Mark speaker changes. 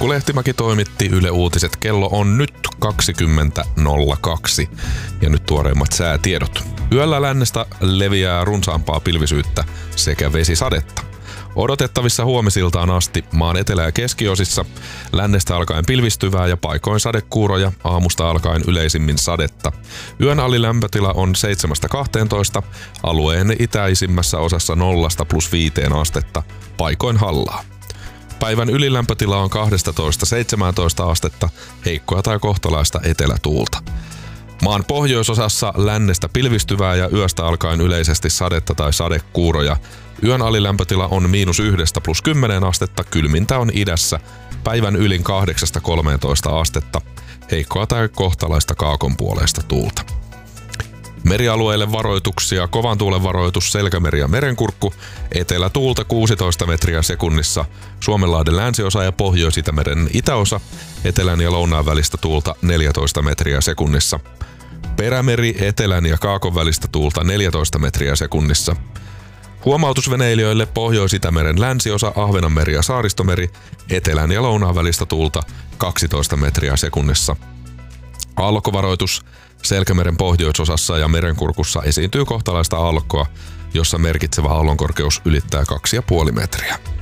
Speaker 1: Markku Lehtimäki toimitti Yle Uutiset. Kello on nyt 20.02 ja nyt tuoreimmat säätiedot. Yöllä lännestä leviää runsaampaa pilvisyyttä sekä vesisadetta. Odotettavissa huomisiltaan asti maan etelä- ja keskiosissa lännestä alkaen pilvistyvää ja paikoin sadekuuroja, aamusta alkaen yleisimmin sadetta. Yön alilämpötila on 7-12, alueen itäisimmässä osassa 0-+5 astetta, paikoin hallaa. Päivän ylilämpötila on 12-17 astetta, heikkoa tai kohtalaista etelätuulta. Maan pohjoisosassa lännestä pilvistyvää ja yöstä alkaen yleisesti sadetta tai sadekuuroja. Yön alilämpötila on -1-+10 astetta, kylmintä on idässä, päivän ylin 8-13 astetta, heikkoa tai kohtalaista kaakonpuoleista tuulta. Merialueille varoituksia: kovan tuulen varoitus Selkämeri ja Merenkurkku, etelätuulta 16 metriä sekunnissa, Suomenlahden länsiosa ja Pohjois-Itämeren itäosa, etelän ja lounaan välistä tuulta 14 metriä sekunnissa. Perämeri, etelän ja kaakon välistä tuulta 14 metriä sekunnissa. Huomautus veneilijöille: Pohjois-Itämeren länsiosa, Ahvenanmeri ja Saaristomeri, etelän ja lounaan välistä tuulta 12 metriä sekunnissa. Aallokkovaroitus: Selkämeren pohjoisosassa ja Merenkurkussa esiintyy kohtalaista aallokkoa, jossa merkitsevä aallonkorkeus ylittää 2,5 metriä.